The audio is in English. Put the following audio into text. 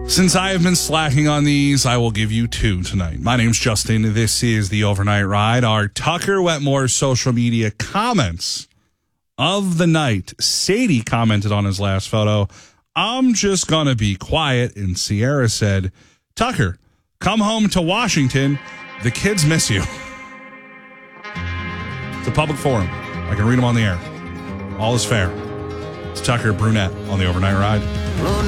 Since I have been slacking on these, I will give you two tonight. My name's Justin. This is the Overnight Ride. Our Tucker Wetmore social media comments of the night. Sadie commented on his last photo, "I'm just going to be quiet." And Sierra said, "Tucker, come home to Washington. The kids miss you." It's a public forum. I can read them on the air. All is fair. It's Tucker Brunette on the Overnight Ride.